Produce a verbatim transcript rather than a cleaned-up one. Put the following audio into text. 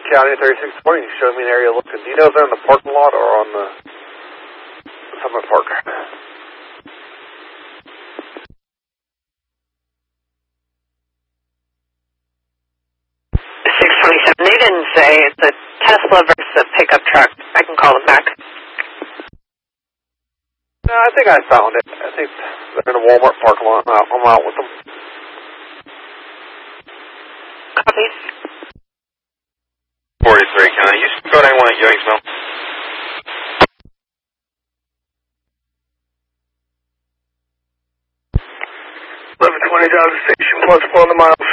County thirty-six twenty. You showed me an area looking. Do you know if they're in the parking lot or on the Summit Park? six twenty-seven. They didn't say. It's a Tesla versus a pickup truck. I can call them back. No, I think I found it. I think they're in a Walmart parking lot. I'm out, I'm out with them. Copy. forty-three, can I use code I one at Youngsville? eleven twenty down to station plus four on the mile.